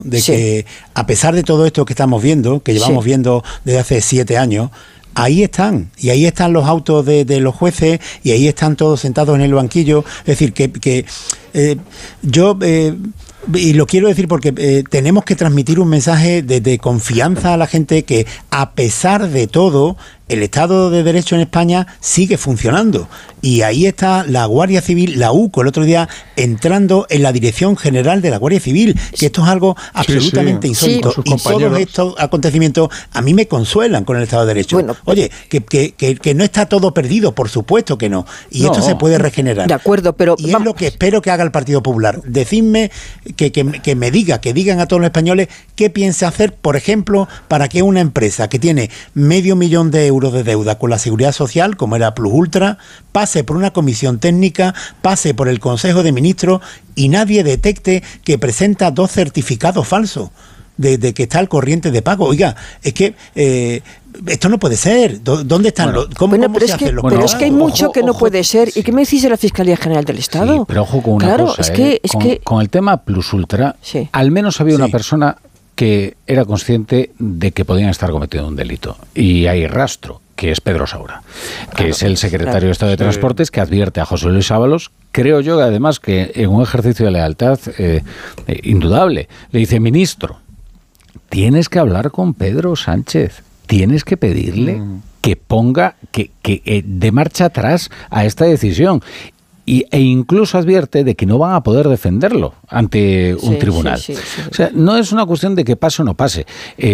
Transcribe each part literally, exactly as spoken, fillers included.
de sí. que a pesar de todo esto que estamos viendo, que llevamos sí. viendo desde hace siete años, ahí están, y ahí están los autos de, de los jueces, y ahí están todos sentados en el banquillo. Es decir, que, que eh, yo... Eh, y lo quiero decir porque eh, tenemos que transmitir un mensaje de, de confianza a la gente, que a pesar de todo el Estado de Derecho en España sigue funcionando, y ahí está la Guardia Civil, la U C O el otro día entrando en la Dirección General de la Guardia Civil, que esto es algo absolutamente sí, sí. insólito, sí. y todos estos acontecimientos a mí me consuelan con el Estado de Derecho. Bueno, oye, que, que, que, que no está todo perdido, por supuesto que no, y no, esto se puede regenerar. De acuerdo, pero y es lo que espero que haga el Partido Popular. Decidme que, que, que me diga, que digan a todos los españoles qué piensa hacer, por ejemplo, para que una empresa que tiene medio millón de euros de deuda con la Seguridad Social, como era Plus Ultra, pase por una comisión técnica, pase por el Consejo de Ministros y nadie detecte que presenta dos certificados falsos de, de que está al corriente de pago. Oiga, es que eh, esto no puede ser. ¿Dónde están bueno, los cómo, bueno, cómo pero se es que, hacen los Pero pagos? es que hay mucho ojo, que no ojo, puede ser. ¿Y qué me decís de la Fiscalía General del Estado? Sí, pero ojo con una claro, cosa. Es que, eh, es con, que... con el tema Plus Ultra, sí. al menos había sí. una persona que era consciente de que podían estar cometiendo un delito. Y hay rastro, que es Pedro Saura, que claro, es el secretario claro. de Estado de Transportes, que advierte a José Luis Ábalos, creo yo, además, que en un ejercicio de lealtad eh, eh, indudable, le dice: ministro, tienes que hablar con Pedro Sánchez, tienes que pedirle mm. que ponga, que, que eh, de marcha atrás a esta decisión. Y, e incluso advierte de que no van a poder defenderlo ante un sí, tribunal. Sí, sí, sí. O sea, no es una cuestión de que pase o no pase. Eh,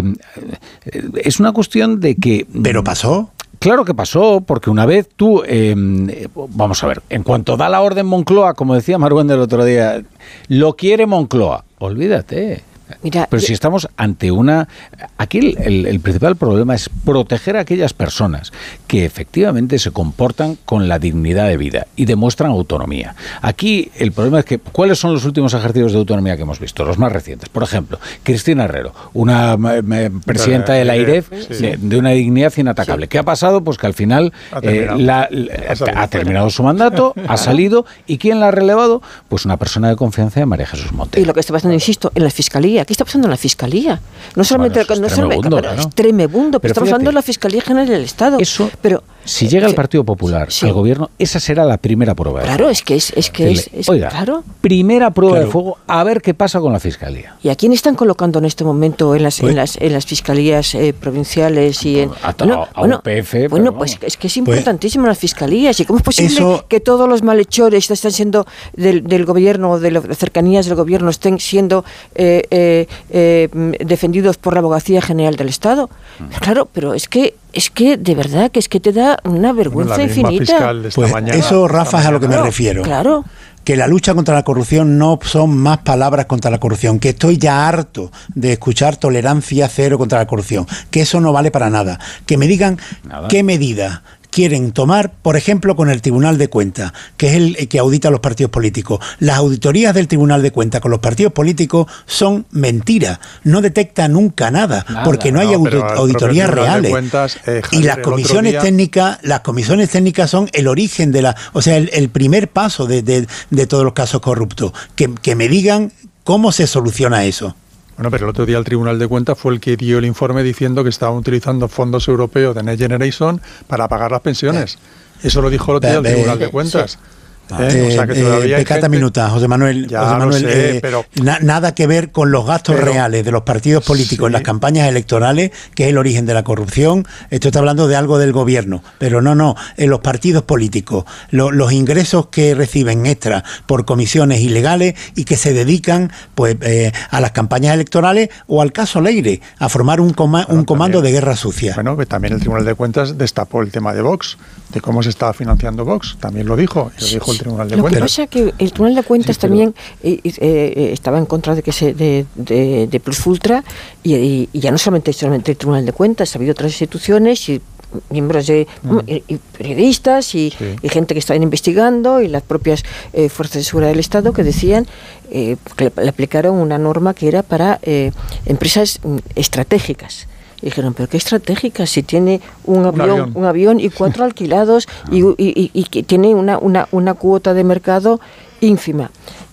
es una cuestión de que... ¿Pero pasó? Claro que pasó, porque una vez tú... Eh, vamos a ver, en cuanto da la orden Moncloa, como decía Maruenda el otro día, lo quiere Moncloa, olvídate. Mira, pero si estamos ante una... Aquí el, el, el principal problema es proteger a aquellas personas que efectivamente se comportan con la dignidad de vida y demuestran autonomía. Aquí el problema es que... ¿Cuáles son los últimos ejercicios de autonomía que hemos visto? Los más recientes. Por ejemplo, Cristina Herrero, una me, presidenta de la I R E F, sí. de, de una dignidad inatacable. Sí. ¿Qué ha pasado? Pues que al final ha terminado, eh, la, la, ha ha terminado su mandato, ha salido, ¿y quién la ha relevado? Pues una persona de confianza de María Jesús Montero. Y lo que está pasando, insisto, en la Fiscalía. ¿Qué está pasando en la Fiscalía? No solamente... Bueno, no es solamente tremebundo, ¿no? Es tremebundo, pero, pero estamos fíjate, hablando de la Fiscalía General del Estado. Eso, pero, si llega el Partido Popular sí. al gobierno, esa será la primera prueba. Claro, es que es... es, que es, es Oiga, claro. primera prueba claro. de fuego, a ver qué pasa con la Fiscalía. ¿Y a quién están colocando en este momento en las, pues, en las, en las fiscalías eh, provinciales? y en, a, bueno, a bueno, U P F. Bueno, pues es que es importantísimo pues, las fiscalías. ¿Y cómo es posible eso, que todos los malhechores están siendo del, del gobierno o de las cercanías del gobierno estén siendo eh, eh, eh, defendidos por la Abogacía General del Estado? Mm. Claro, pero es que es que de verdad que es que te da una vergüenza bueno, infinita. Pues mañana, eso, Rafa, es a lo que me claro, refiero. Claro. Que la lucha contra la corrupción no son más palabras contra la corrupción, que estoy ya harto de escuchar tolerancia cero contra la corrupción, que eso no vale para nada. Que me digan nada. Qué medida quieren tomar, por ejemplo, con el Tribunal de Cuentas, que es el que audita a los partidos políticos. Las auditorías del Tribunal de Cuentas con los partidos políticos son mentiras, no detectan nunca nada, nada porque no hay no, audit- auditorías reales. Cuentas, eh, y las comisiones día... técnicas, las comisiones técnicas son el origen de la, o sea, el, el primer paso de, de, de todos los casos corruptos. Que, que me digan cómo se soluciona eso. Bueno, pero el otro día el Tribunal de Cuentas fue el que dio el informe diciendo que estaban utilizando fondos europeos de Next Generation para pagar las pensiones. Eso lo dijo el otro día el Tribunal de Cuentas. Eh, o sea que todavía eh, pecata gente... minuta, José Manuel, ya José Manuel sé, eh, pero... na, nada que ver con los gastos pero... reales de los partidos políticos sí. en las campañas electorales, que es el origen de la corrupción. Esto está hablando de algo del gobierno, pero no, no, en los partidos políticos, lo, los ingresos que reciben extra por comisiones ilegales y que se dedican pues eh, a las campañas electorales o al caso Leire, a formar un, coma, bueno, un comando también, de guerra sucia. Bueno, que también el Tribunal de Cuentas destapó el tema de Vox, de cómo se estaba financiando Vox, también lo dijo, lo dijo el Tribunal de lo Cuentas. Lo que pasa es que el Tribunal de Cuentas sí, pero... también eh, eh, estaba en contra de que se de, de, de Plus Ultra y, y, y ya no solamente, solamente el Tribunal de Cuentas, ha habido otras instituciones y miembros de mm. y, y periodistas y, sí. y gente que estaban investigando y las propias eh, fuerzas de seguridad del Estado que decían eh, que le, le aplicaron una norma que era para eh, empresas estratégicas. Y dijeron, pero qué estratégica, si tiene un, un, avión, avión. un avión y cuatro alquilados y, y, y, y que tiene una, una, una cuota de mercado ínfima.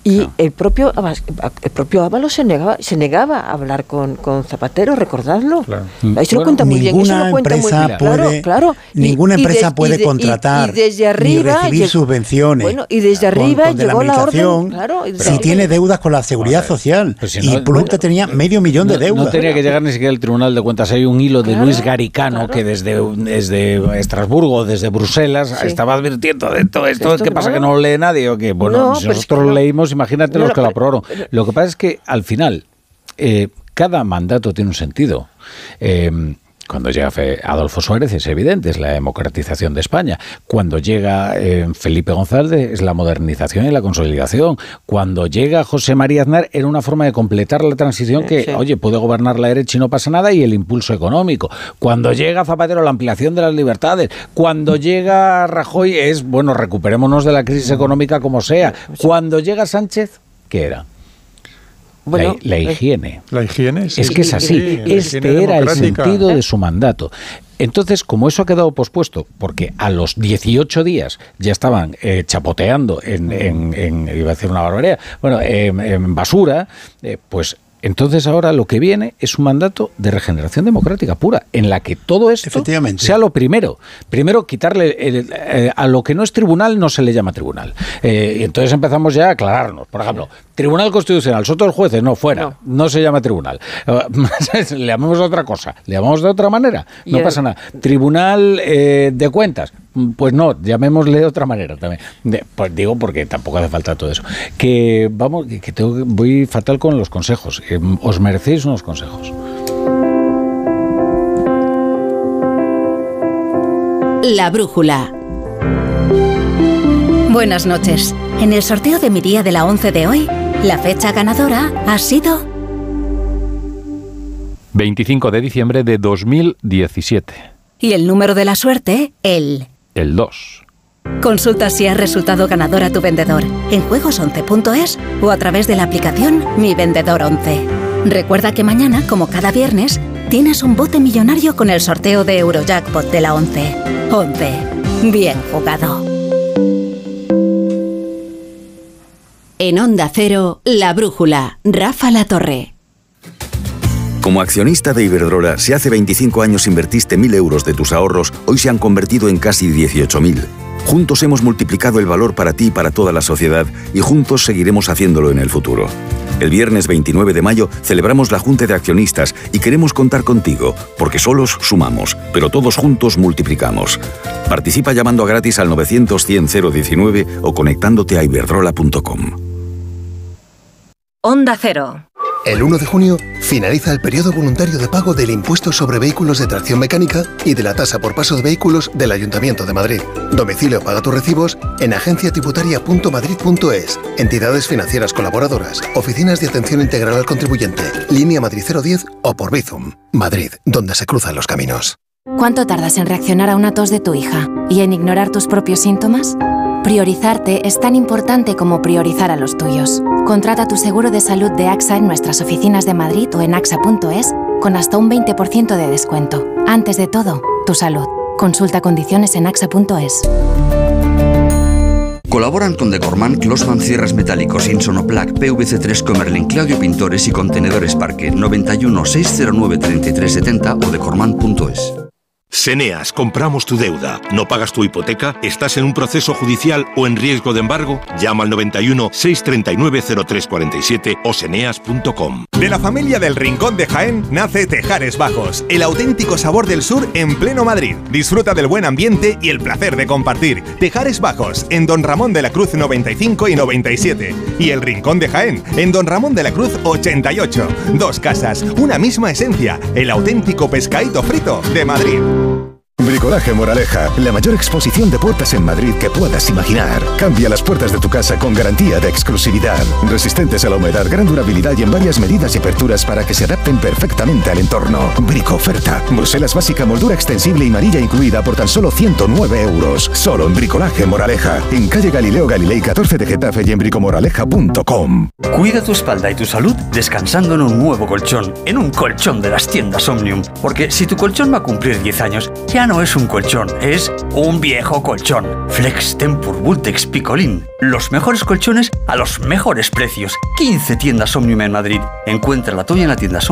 Y no. el propio el propio Ábalos se negaba, se negaba a hablar con, con Zapatero, recordadlo. Claro. Ahí se lo cuenta muy bien. Eso lo cuenta muy bien. Claro, claro. Ninguna y, empresa y de, puede y de, contratar y, y desde arriba, ni recibir subvenciones. Bueno, y desde arriba con, con llegó la orden. Claro, si arriba. Tiene deudas con la Seguridad ver, Social. Si no, y Plute bueno, tenía medio millón de deudas. No, no tenía que llegar ni siquiera al Tribunal de Cuentas. Hay un hilo de claro, Luis Garicano claro. que desde, desde Estrasburgo, desde Bruselas, sí. estaba advirtiendo de todo esto. esto ¿Qué pasa? Claro. ¿Que no lo lee nadie o qué? Bueno, no, si nosotros lo no. leímos, imagínate no, los que lo aprobaron. Lo que pasa es que al final eh, cada mandato tiene un sentido. Eh, Cuando llega Adolfo Suárez es evidente, es la democratización de España. Cuando llega eh, Felipe González es la modernización y la consolidación. Cuando llega José María Aznar era una forma de completar la transición que, sí. oye, puede gobernar la derecha y no pasa nada, y el impulso económico. Cuando llega Zapatero, la ampliación de las libertades. Cuando llega Rajoy es, bueno, recuperémonos de la crisis económica como sea. Cuando llega Sánchez, ¿qué era? Bueno, la, la higiene. La higiene, sí. Es que es así. Sí, este era el sentido de su mandato. Entonces, como eso ha quedado pospuesto, porque a los dieciocho días ya estaban eh, chapoteando en, en, en, iba a decir una barbaridad, bueno, eh, en basura, eh, pues entonces ahora lo que viene es un mandato de regeneración democrática pura, en la que todo esto sea lo primero. Primero, quitarle el, eh, a lo que no es tribunal no se le llama tribunal. Eh, y entonces empezamos ya a aclararnos. Por ejemplo, Tribunal Constitucional, Soto de los jueces, no, fuera, no, no se llama tribunal. Le llamamos de otra cosa, le llamamos de otra manera, no pasa nada. Tribunal eh, de Cuentas, pues no, llamémosle de otra manera también. De, pues digo porque tampoco hace falta todo eso. Que vamos, que tengo, voy fatal con los consejos. Eh, os merecéis unos consejos. La brújula. Buenas noches. En el sorteo de mi día de la once de hoy, la fecha ganadora ha sido veinticinco de diciembre de dos mil diecisiete. Y el número de la suerte, el... El dos. Consulta si has resultado ganador a tu vendedor en juegos once punto es o a través de la aplicación Mi Vendedor once. Recuerda que mañana, como cada viernes, tienes un bote millonario con el sorteo de Eurojackpot de la once. once. Bien jugado. En Onda Cero, La Brújula, Rafa La Torre. Como accionista de Iberdrola, si hace veinticinco años invertiste mil euros de tus ahorros, hoy se han convertido en casi dieciocho mil. Juntos hemos multiplicado el valor para ti y para toda la sociedad, y juntos seguiremos haciéndolo en el futuro. El viernes veintinueve de mayo celebramos la Junta de Accionistas y queremos contar contigo, porque solos sumamos, pero todos juntos multiplicamos. Participa llamando gratis al novecientos cien cero diecinueve o conectándote a iberdrola punto com. Onda Cero. El uno de junio finaliza el periodo voluntario de pago del impuesto sobre vehículos de tracción mecánica y de la tasa por paso de vehículos del Ayuntamiento de Madrid. Domicilio paga tus recibos en agencia tributaria punto madrid punto es, entidades financieras colaboradoras, oficinas de atención integral al contribuyente, línea Madrid cero diez o por Bizum. Madrid, donde se cruzan los caminos. ¿Cuánto tardas en reaccionar a una tos de tu hija y en ignorar tus propios síntomas? Priorizarte es tan importante como priorizar a los tuyos. Contrata tu seguro de salud de AXA en nuestras oficinas de Madrid o en axa punto es con hasta un veinte por ciento de descuento. Antes de todo, tu salud. Consulta condiciones en axa punto es. Colaboran con Decorman, Closman Cierres Metálicos, Insonoplac, P V C tres Comerlin, Claudio Pintores y Contenedores Parque. Noventa y uno, seiscientos nueve, treinta y tres setenta o decorman punto es. Seneas, compramos tu deuda. ¿No pagas tu hipoteca? ¿Estás en un proceso judicial o en riesgo de embargo? Llama al noventa y uno, seiscientos treinta y nueve, cero tres cuarenta y siete o seneas punto com. De la familia del Rincón de Jaén nace Tejares Bajos, el auténtico sabor del sur en pleno Madrid. Disfruta del buen ambiente y el placer de compartir. Tejares Bajos, en Don Ramón de la Cruz noventa y cinco y noventa y siete. Y el Rincón de Jaén, en Don Ramón de la Cruz ochenta y ocho. Dos casas, una misma esencia, el auténtico pescadito frito de Madrid. Bricolaje Moraleja, la mayor exposición de puertas en Madrid que puedas imaginar. Cambia las puertas de tu casa con garantía de exclusividad. Resistentes a la humedad, gran durabilidad y en varias medidas y aperturas para que se adapten perfectamente al entorno. Brico oferta. Bruselas básica, moldura extensible y manilla incluida por tan solo ciento nueve euros. Solo en Bricolaje Moraleja. En calle Galileo Galilei catorce de Getafe y en bricomoraleja punto com. Cuida tu espalda y tu salud descansando en un nuevo colchón. En un colchón de las tiendas Omnium. Porque si tu colchón va a cumplir diez años, ya ya no es un colchón, es un viejo colchón. Flex Tempur Vultex Picolín. Los mejores colchones a los mejores precios. quince tiendas Omnium en Madrid. Encuentra la tuya en la tienda Omnium